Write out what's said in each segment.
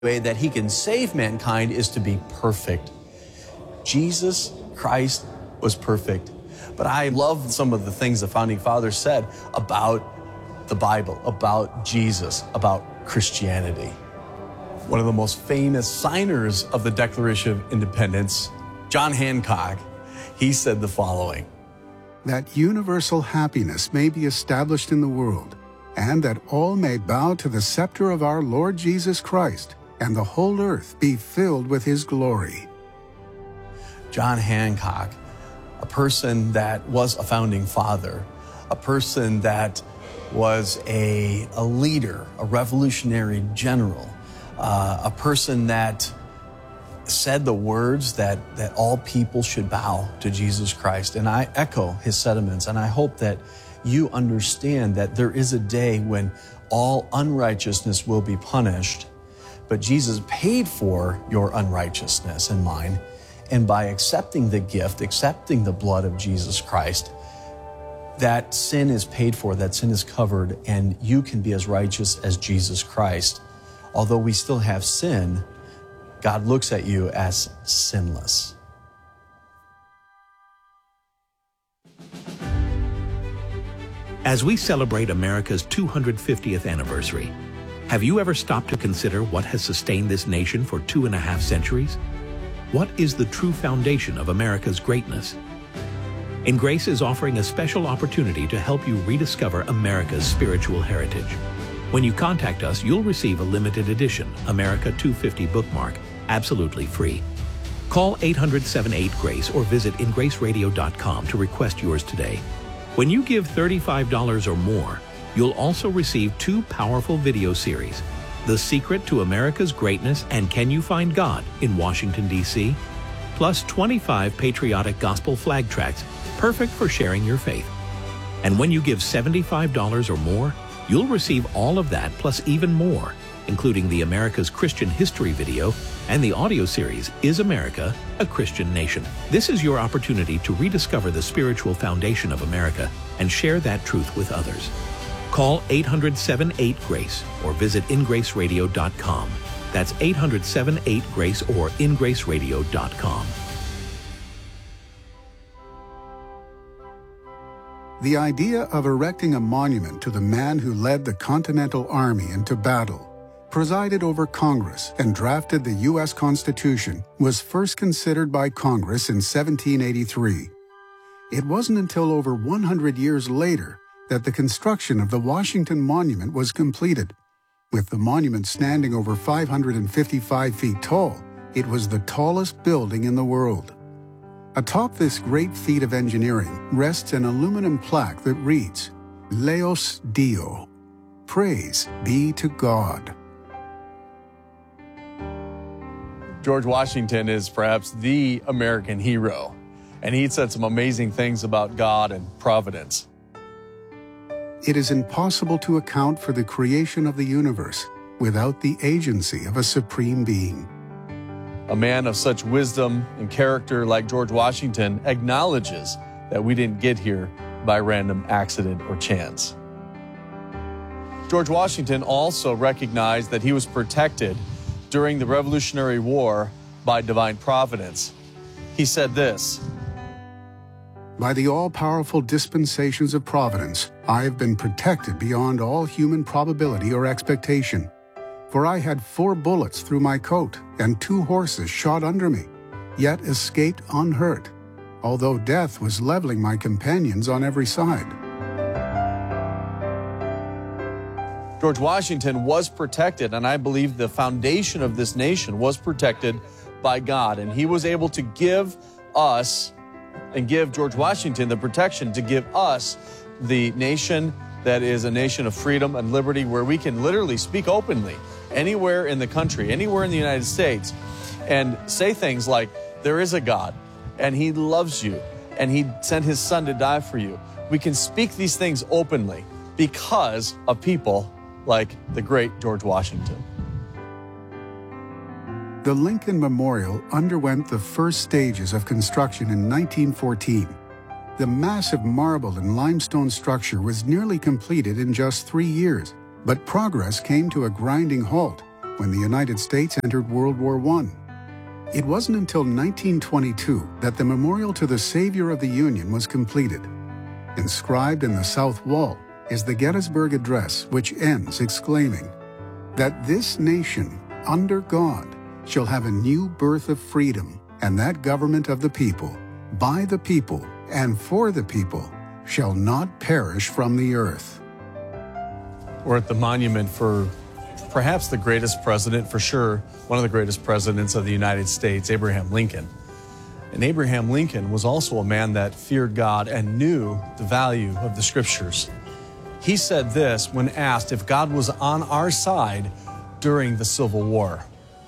way that he can save mankind is to be perfect. Jesus Christ was perfect. But I love some of the things the Founding Fathers said about the Bible, about Jesus, about Christianity. One of the most famous signers of the Declaration of Independence, John Hancock, he said the following: that universal happiness may be established in the world, and that all may bow to the scepter of our Lord Jesus Christ, and the whole earth be filled with his glory. John Hancock, a person that was a founding father, a person that was a leader, a revolutionary general, a person that said the words that all people should bow to Jesus Christ. And I echo his sentiments, and I hope that you understand that there is a day when all unrighteousness will be punished, but Jesus paid for your unrighteousness and mine. And by accepting the gift, accepting the blood of Jesus Christ, that sin is paid for, that sin is covered, and you can be as righteous as Jesus Christ. Although we still have sin, God looks at you as sinless. As we celebrate America's 250th anniversary, have you ever stopped to consider what has sustained this nation for 2.5 centuries? What is the true foundation of America's greatness? Grace is offering a special opportunity to help you rediscover America's spiritual heritage. When you contact us, you'll receive a limited edition America 250 bookmark absolutely free. Call 800-78-GRACE or visit ingraceradio.com to request yours today. When you give $35 or more, you'll also receive 2 powerful video series: The Secret to America's Greatness and Can You Find God in Washington, D.C., plus 25 patriotic gospel flag tracts perfect for sharing your faith. And when you give $75 or more, you'll receive all of that plus even more, including the America's Christian History video and the audio series, Is America a Christian Nation? This is your opportunity to rediscover the spiritual foundation of America and share that truth with others. Call 800-78-GRACE or visit ingraceradio.com. That's 800-78-GRACE or ingraceradio.com. The idea of erecting a monument to the man who led the Continental Army into battle, presided over Congress, and drafted the U.S. Constitution was first considered by Congress in 1783. It wasn't until over 100 years later that the construction of the Washington Monument was completed. With the monument standing over 555 feet tall, it was the tallest building in the world. Atop this great feat of engineering rests an aluminum plaque that reads, Laus Deo, Praise be to God. George Washington is perhaps the American hero, and he said some amazing things about God and providence. It is impossible to account for the creation of the universe without the agency of a supreme being. A man of such wisdom and character like George Washington acknowledges that we didn't get here by random accident or chance. George Washington also recognized that he was protected during the Revolutionary War by divine providence. He said this: By the all-powerful dispensations of providence, I have been protected beyond all human probability or expectation. For I had 4 bullets through my coat, and 2 horses shot under me, yet escaped unhurt, although death was leveling my companions on every side. George Washington was protected, and I believe the foundation of this nation was protected by God, and he was able to give us and give George Washington the protection to give us the nation that is a nation of freedom and liberty, where we can literally speak openly anywhere in the country, anywhere in the United States, and say things like, there is a God, and he loves you, and he sent his son to die for you. We can speak these things openly because of people like the great George Washington. The Lincoln Memorial underwent the first stages of construction in 1914. The massive marble and limestone structure was nearly completed in just 3 years, but progress came to a grinding halt when the United States entered World War I. It wasn't until 1922 that the memorial to the Savior of the Union was completed. Inscribed in the south wall is the Gettysburg Address, which ends exclaiming, "That this nation, under God, shall have a new birth of freedom, and that government of the people, by the people, and for the people, shall not perish from the earth." We're at the monument for perhaps the greatest president, for sure, one of the greatest presidents of the United States, Abraham Lincoln. And Abraham Lincoln was also a man that feared God and knew the value of the Scriptures. He said this when asked if God was on our side during the Civil War.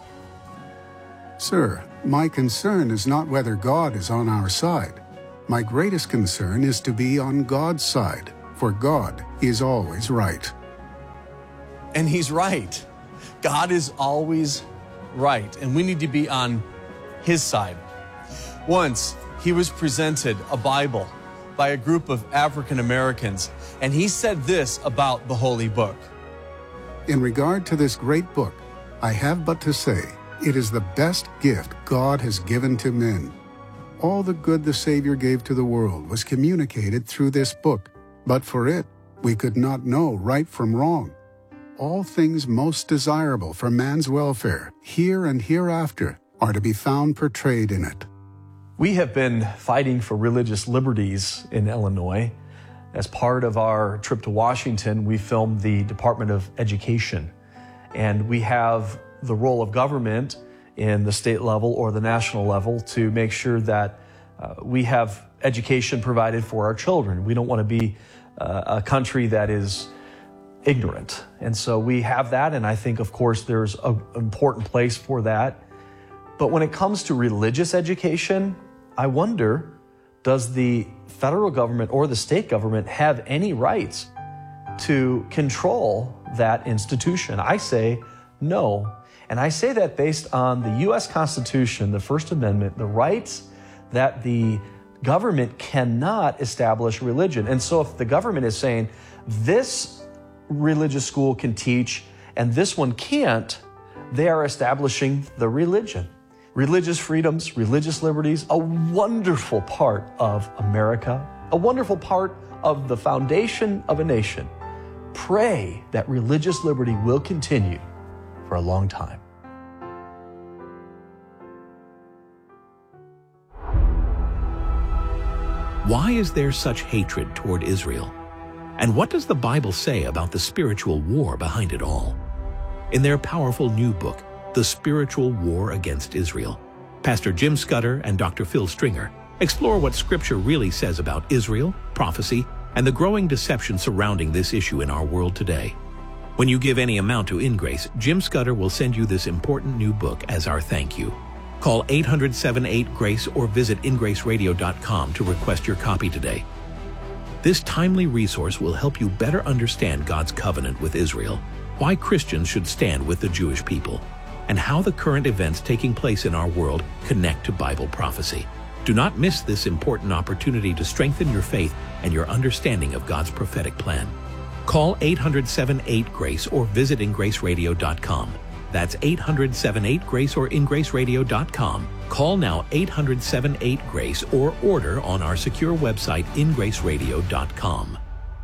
"Sir, my concern is not whether God is on our side. My greatest concern is to be on God's side, for God is always right." And he's right. God is always right, and we need to be on his side. Once, he was presented a Bible by a group of African Americans, and he said this about the Holy Book. "In regard to this great book, I have but to say, it is the best gift God has given to men. All the good the Savior gave to the world was communicated through this book, but for it, we could not know right from wrong. All things most desirable for man's welfare, here and hereafter, are to be found portrayed in it." We have been fighting for religious liberties in Illinois. As part of our trip to Washington, we filmed the Department of Education, and we have the role of government in the state level or the national level to make sure that we have education provided for our children. We don't want to be a country that is ignorant. And so we have that, and I think, of course, there's an important place for that. But when it comes to religious education, I wonder, does the federal government or the state government have any rights to control that institution? I say no. And I say that based on the U.S. Constitution, the First Amendment, the rights that the government cannot establish religion. And so if the government is saying this religious school can teach and this one can't, they are establishing the religion. Religious freedoms, religious liberties, a wonderful part of America, a wonderful part of the foundation of a nation. Pray that religious liberty will continue for a long time. Why is there such hatred toward Israel? And what does the Bible say about the spiritual war behind it all? In their powerful new book, The Spiritual War Against Israel, Pastor Jim Scudder and Dr. Phil Stringer explore what Scripture really says about Israel, prophecy, and the growing deception surrounding this issue in our world today. When you give any amount to InGrace, Jim Scudder will send you this important new book as our thank you. Call 800-78-GRACE or visit ingraceradio.com to request your copy today. This timely resource will help you better understand God's covenant with Israel, why Christians should stand with the Jewish people, and how the current events taking place in our world connect to Bible prophecy. Do not miss this important opportunity to strengthen your faith and your understanding of God's prophetic plan. Call 800-78-GRACE or visit ingraceradio.com. That's 800-78-GRACE or ingraceradio.com. Call now 800-78-GRACE or order on our secure website ingraceradio.com.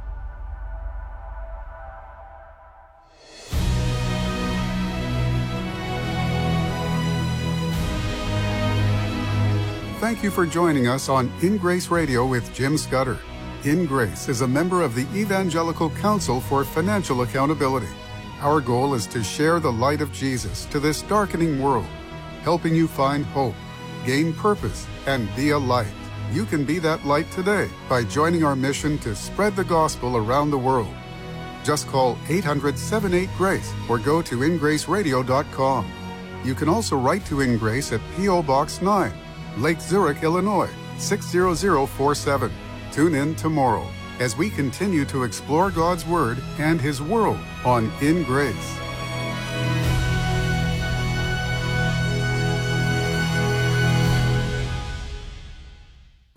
Thank you for joining us on In Grace Radio with Jim Scudder. In Grace is a member of the Evangelical Council for Financial Accountability. Our goal is to share the light of Jesus to this darkening world, helping you find hope, gain purpose, and be a light. You can be that light today by joining our mission to spread the gospel around the world. Just call 800-78-GRACE or go to ingraceradio.com. You can also write to In Grace at P.O. Box 9, Lake Zurich, Illinois, 60047. Tune in tomorrow as we continue to explore God's Word and His world on In Grace.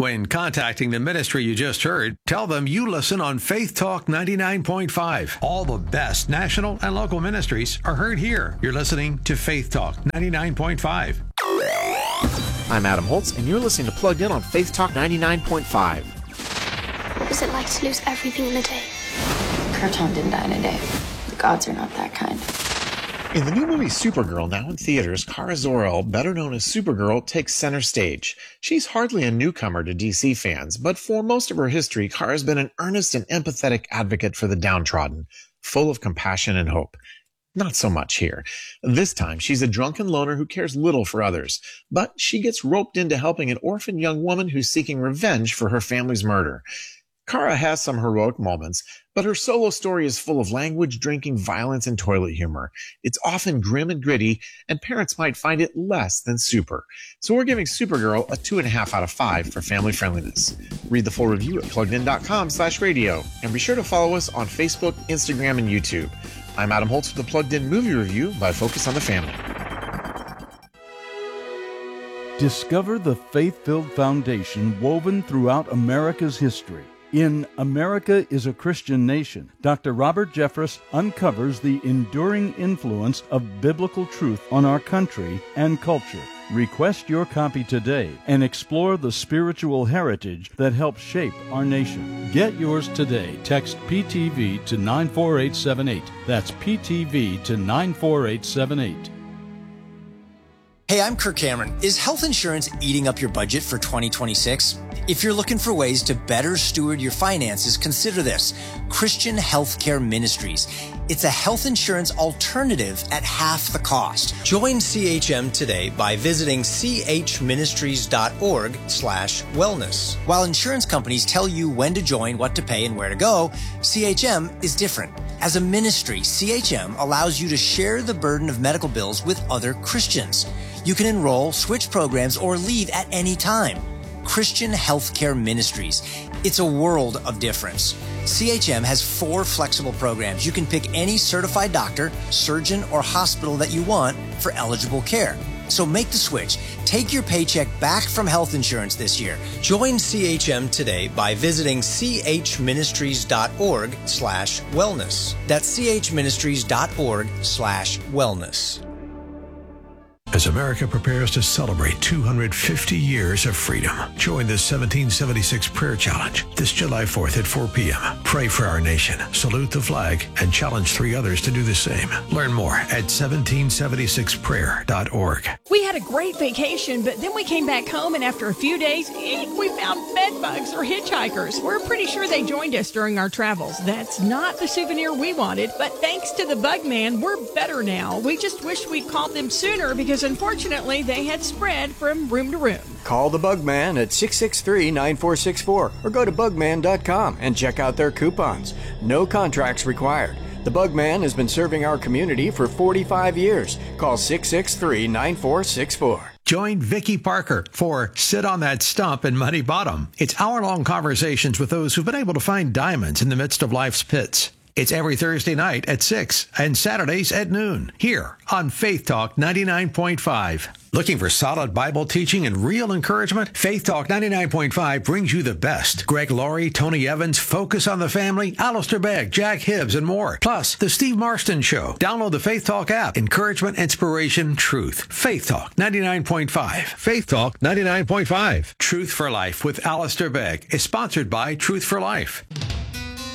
When contacting the ministry you just heard, tell them you listen on Faith Talk 99.5. All the best national and local ministries are heard here. You're listening to Faith Talk 99.5. I'm Adam Holtz, and you're listening to Plugged In on Faith Talk 99.5. What was it like to lose everything in a day? Kraton didn't die in a day. The gods are not that kind. In the new movie Supergirl, now in theaters, Kara Zor-El, better known as Supergirl, takes center stage. She's hardly a newcomer to DC fans, but for most of her history, Kara's been an earnest and empathetic advocate for the downtrodden, full of compassion and hope. Not so much here. This time, she's a drunken loner who cares little for others, but she gets roped into helping an orphan young woman who's seeking revenge for her family's murder. Kara has some heroic moments, but her solo story is full of language, drinking, violence, and toilet humor. It's often grim and gritty, and parents might find it less than super. So we're giving Supergirl a 2.5 out of 5 for family friendliness. Read the full review at pluggedin.com/radio, and be sure to follow us on Facebook, Instagram, and YouTube. I'm Adam Holtz with the Plugged In Movie Review by Focus on the Family. Discover the faith-filled foundation woven throughout America's history. In America is a Christian Nation, Dr. Robert Jeffress uncovers the enduring influence of biblical truth on our country and culture. Request your copy today and explore the spiritual heritage that helps shape our nation. Get yours today. Text PTV to 94878. That's PTV to 94878. Hey, I'm Kirk Cameron. Is health insurance eating up your budget for 2026? If you're looking for ways to better steward your finances, consider this: Christian Healthcare Ministries. It's a health insurance alternative at half the cost. Join CHM today by visiting chministries.org/wellness. While insurance companies tell you when to join, what to pay, and where to go, CHM is different. As a ministry, CHM allows you to share the burden of medical bills with other Christians. You can enroll, switch programs, or leave at any time. Christian Healthcare Ministries. It's a world of difference. CHM has 4 flexible programs. You can pick any certified doctor, surgeon, or hospital that you want for eligible care. So make the switch. Take your paycheck back from health insurance this year. Join CHM today by visiting chministries.org/wellness. That's chministries.org/wellness. As America prepares to celebrate 250 years of freedom, join the 1776 Prayer Challenge this July 4th at 4 p.m. Pray for our nation, salute the flag, and challenge 3 others to do the same. Learn more at 1776prayer.org. We had a great vacation, but then we came back home, and after a few days, we found bed bugs or hitchhikers. We're pretty sure they joined us during our travels. That's not the souvenir we wanted, but thanks to the Bug Man, we're better now. We just wish we'd called them sooner because unfortunately they had spread from room to room. Call the Bug Man at 663-9464 or go to bugman.com and check out their coupons. No contracts required. The Bug Man has been serving our community for 45 years. Call 663-9464. Join Vicki Parker for Sit on That Stump in Muddy Bottom. It's hour-long conversations with those who've been able to find diamonds in the midst of life's pits. It's every Thursday night at 6 and Saturdays at noon here on Faith Talk 99.5. Looking for solid Bible teaching and real encouragement? Faith Talk 99.5 brings you the best. Greg Laurie, Tony Evans, Focus on the Family, Alistair Begg, Jack Hibbs, and more. Plus, The Steve Marston Show. Download the Faith Talk app. Encouragement, inspiration, truth. Faith Talk 99.5. Faith Talk 99.5. Truth for Life with Alistair Begg is sponsored by Truth for Life.